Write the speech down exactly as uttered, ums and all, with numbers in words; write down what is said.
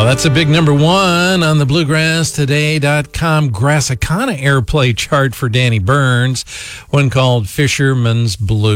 That's a big number one on the bluegrass today dot com Grassicana airplay chart for Danny Burns, one called Fisherman's Blues.